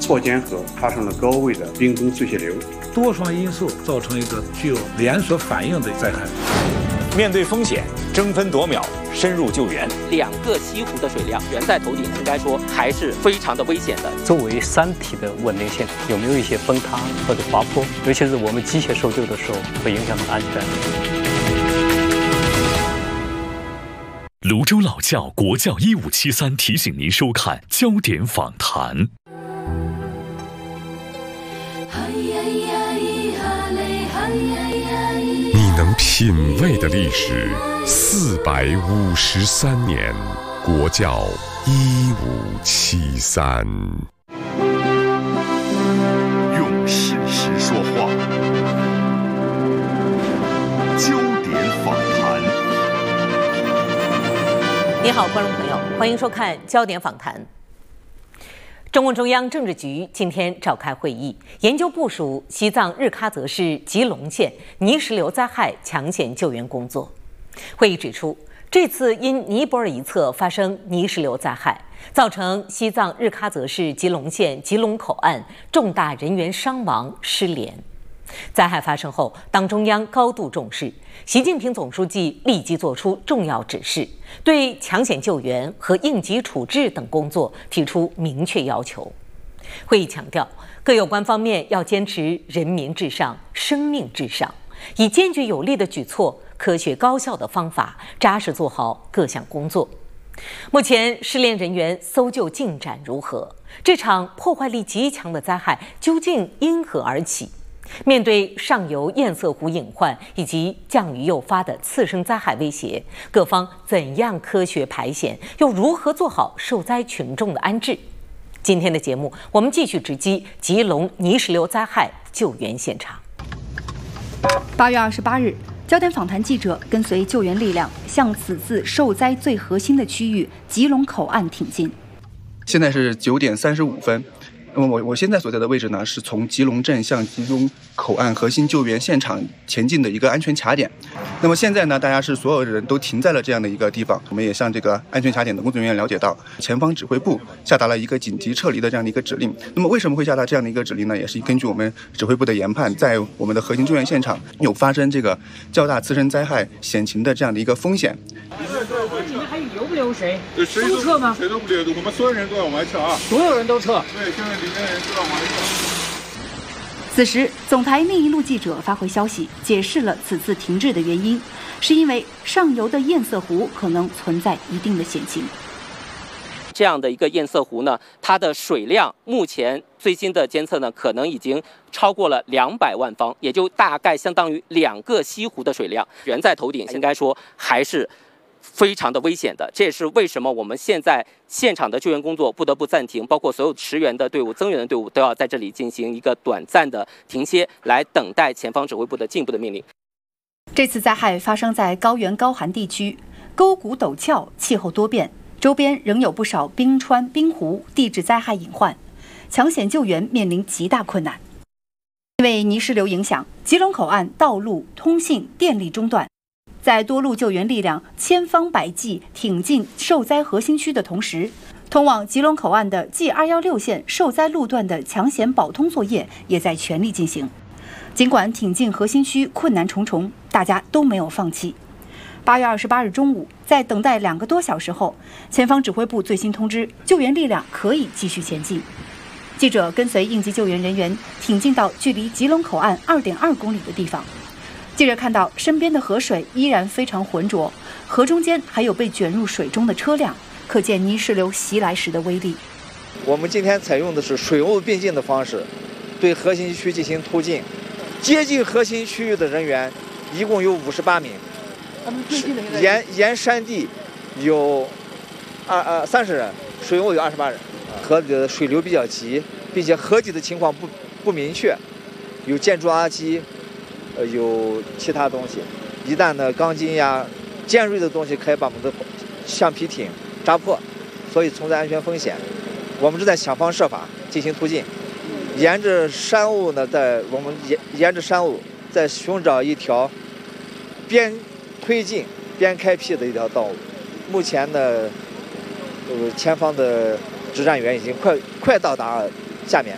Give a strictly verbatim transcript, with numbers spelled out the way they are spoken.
霍坚河发生了高位的冰封碎屑流， 多双因素造成一个具有连锁反应的灾害。 面对风险，争分夺秒，深入救援。 两个西湖的水量悬在头顶，应该说还是非常的危险的。 作为山体的稳定性，有没有一些崩塌或者滑坡？尤其是我们机械搜救的时候，会影响到安全。 泸州老窖国窖一五七三提醒您收看焦点访谈。 你能品味的历史，四百五十三年，国窖一五七三。 用事实说话，焦点访谈。 你好，观众朋友，欢迎收看焦点访谈。中共中央政治局今天召开会议，研究部署西藏日喀则市吉隆县泥石流灾害抢险救援工作。会议指出，这次因尼泊尔一侧发生泥石流灾害，造成西藏日喀则市吉隆县吉隆口岸重大人员伤亡失联。灾害发生后，党中央高度重视，习近平总书记立即作出重要指示，对抢险救援和应急处置等工作提出明确要求。会议强调，各有关方面要坚持人民至上、生命至上，以坚决有力的举措、科学高效的方法，扎实做好各项工作。目前失联人员搜救进展如何？这场破坏力极强的灾害究竟因何而起？面对上游堰塞湖隐患以及降雨诱发的次生灾害威胁，各方怎样科学排险，又如何做好受灾群众的安置？今天的节目，我们继续直击吉隆泥石流灾害救援现场。 八月二十八日，焦点访谈记者跟随救援力量向此次受灾最核心的区域吉隆口岸挺进。 现在是九点三十五分。那么我我现在所在的位置呢，是从吉隆镇向吉隆口岸核心救援现场前进的一个安全卡点。那么现在呢，大家是所有人都停在了这样的一个地方。我们也向这个安全卡点的工作人员了解到，前方指挥部下达了一个紧急撤离的这样的一个指令。那么为什么会下达这样的一个指令呢？也是根据我们指挥部的研判，在我们的核心救援现场有发生这个较大次生灾害险情的这样的一个风险。 你们还留不留谁？ 谁都撤吗？ 谁都不留，我们所有人都要往外撤啊！ 所有人都撤。 对，现在里面的人都要往外撤。 此时，总台另一路记者发回消息，解释了此次停滞的原因，是因为上游的堰塞湖可能存在一定的险情。 这样的一个堰塞湖呢，它的水量目前最新的监测呢，可能已经超过了两百万方，也就大概相当于两个西湖的水量，悬在头顶，应该说还是非常的危险的。这也是为什么我们现在现场的救援工作不得不暂停，包括所有驰援的队伍、增援的队伍都要在这里进行一个短暂的停歇，来等待前方指挥部的进一步的命令。 这次灾害发生在高原高寒地区，沟谷陡峭，气候多变，周边仍有不少冰川、冰湖，地质灾害隐患，抢险救援面临极大困难。因为泥石流影响，吉隆口岸道路、通信、电力中断。在多路救援力量千方百计挺进受灾核心区的同时，通往吉隆口岸的 G 二一六线受灾路段的抢险保通作业也在全力进行。尽管挺进核心区困难重重，大家都没有放弃。八月二十八日中午，在等待两个多小时后，前方指挥部最新通知，救援力量可以继续前进。记者跟随应急救援人员挺进到距离吉隆口岸 二点二公里的地方。记者看到身边的河水依然非常浑浊，河中间还有被卷入水中的车辆，可见泥石流袭来时的威力。 我们今天采用的是水陆并进的方式，对核心区进行突进。接近核心区域的人员一共有五十八名，沿沿山地有二呃三十人，水务有二十八人。河里的水流比较急，并且河底的情况不不明确，有建筑垃圾。呃，有其他东西，一旦呢钢筋呀、尖锐的东西可以把我们的橡皮艇扎破，所以存在安全风险。我们是在想方设法进行突进，沿着山路呢，在我们沿沿着山路在寻找一条边推进边开辟的一条道路。目前呢，呃，前方的指战员已经快快到达下面。